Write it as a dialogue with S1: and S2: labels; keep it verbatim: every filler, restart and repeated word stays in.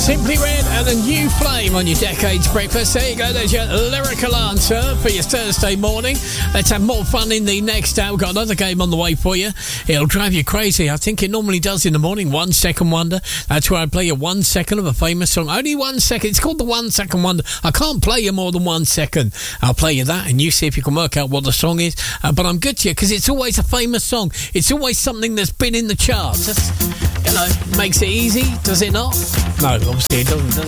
S1: Simply Red and a New Flame on your Decades Breakfast. There you go, there's your lyrical answer for your Thursday morning. Let's have more fun in the next hour. We've got another game on the way for you. It'll drive you crazy. I think it normally does in the morning. One Second Wonder. That's where I play you one second of a famous song. Only one second. It's called the One Second Wonder. I can't play you more than one second. I'll play you that and you see if you can work out what the song is. Uh, but I'm good to you because it's always a famous song. It's always something that's been in the charts. That's, you know, makes it easy, does it not? No, obviously it doesn't.